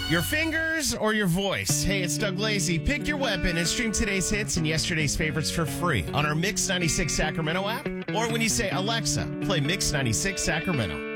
Your fingers or your voice? Hey, it's Doug Lacey. Pick your weapon and stream today's hits and yesterday's favorites for free on our Mix 96 Sacramento app. Or when you say, Alexa, play Mix 96 Sacramento.